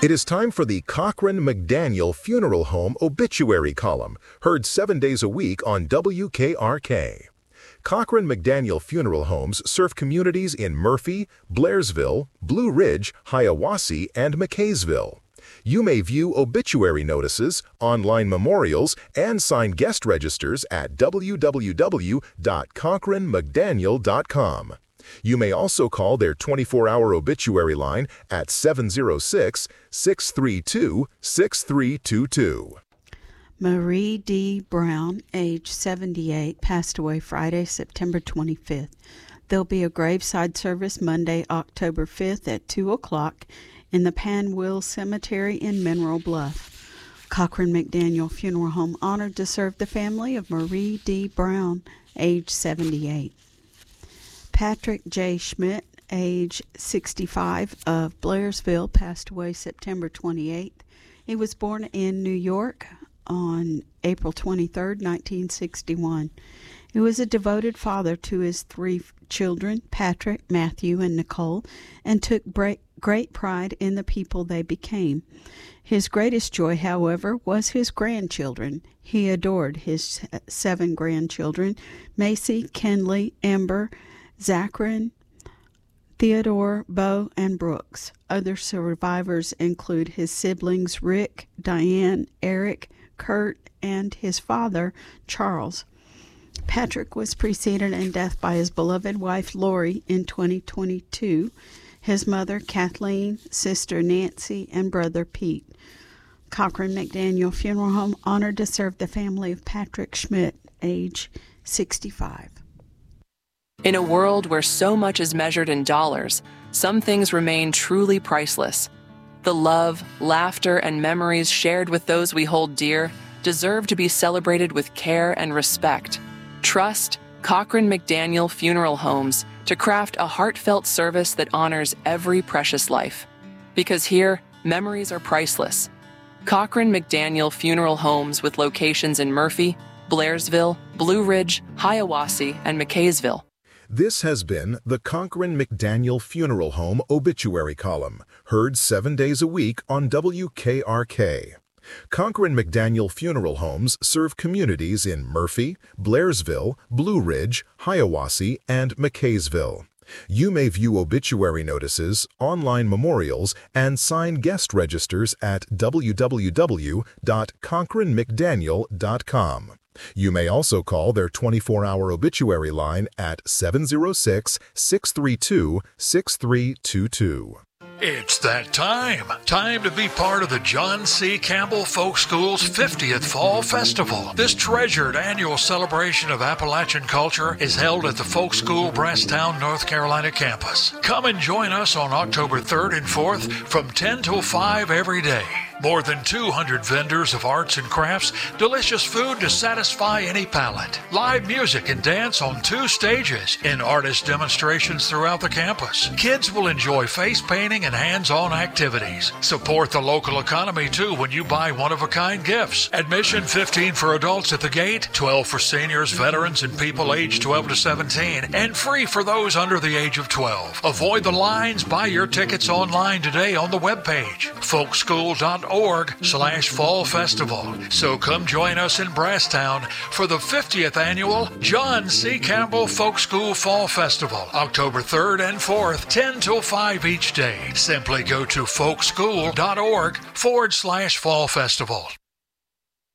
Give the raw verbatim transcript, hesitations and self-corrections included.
It is time for the Cochran McDaniel Funeral Home Obituary Column, heard seven days a week on W K R K. Cochran McDaniel Funeral Homes serve communities in Murphy, Blairsville, Blue Ridge, Hiawassee, and McKaysville. You may view obituary notices, online memorials, and sign guest registers at w w w dot cochran mcdaniel dot com. You may also call their twenty-four hour obituary line at seven zero six, six three two, six three two two. Marie D. Brown, age seventy-eight, passed away Friday, September twenty-fifth. There'll be a graveside service Monday, October fifth at two o'clock in the Panwheel Cemetery in Mineral Bluff. Cochran McDaniel Funeral Home honored to serve the family of Marie D. Brown, age seventy-eight. Patrick J. Schmidt, age sixty-five, of Blairsville, passed away September twenty-eighth. He was born in New York on April twenty-third, nineteen sixty-one. He was a devoted father to his three children, Patrick, Matthew, and Nicole, and took great pride in the people they became. His greatest joy, however, was his grandchildren. He adored his seven grandchildren, Macy, Kenley, Amber, Zachary, Theodore, Bo, and Brooks. Other survivors include his siblings Rick, Diane, Eric, Kurt, and his father, Charles. Patrick was preceded in death by his beloved wife, Lori, in twenty twenty-two, his mother, Kathleen, sister, Nancy, and brother, Pete. Cochran McDaniel Funeral Home honored to serve the family of Patrick Schmidt, age sixty-five. In a world where so much is measured in dollars, some things remain truly priceless. The love, laughter, and memories shared with those we hold dear deserve to be celebrated with care and respect. Trust Cochran McDaniel Funeral Homes to craft a heartfelt service that honors every precious life. Because here, memories are priceless. Cochran McDaniel Funeral Homes with locations in Murphy, Blairsville, Blue Ridge, Hiawassee, and McKaysville. This has been the Cochran McDaniel Funeral Home Obituary Column, heard seven days a week on W K R K. Cochran McDaniel Funeral Homes serve communities in Murphy, Blairsville, Blue Ridge, Hiawassee, and McKaysville. You may view obituary notices, online memorials, and sign guest registers at w w w dot cochran mcdaniel dot com. You may also call their twenty-four hour obituary line at seven zero six, six three two, six three two two. It's that time. Time to be part of the John C. Campbell Folk School's fiftieth Fall Festival. This treasured annual celebration of Appalachian culture is held at the Folk School Brasstown, North Carolina campus. Come and join us on October third and fourth from ten till five every day. More than two hundred vendors of arts and crafts, delicious food to satisfy any palate, live music and dance on two stages, and artist demonstrations throughout the campus. Kids will enjoy face painting and hands-on activities. Support the local economy too when you buy one-of-a-kind gifts. Admission fifteen for adults at the gate, twelve for seniors, veterans, and people aged twelve to seventeen, and free for those under the age of twelve. Avoid the lines. Buy your tickets online today on the webpage, folk school dot org slash fall festival. So come join us in Brasstown for the fiftieth annual John C. Campbell Folk School Fall Festival, October third and fourth, ten till five each day. Simply go to folk school dot org forward slash fall festival.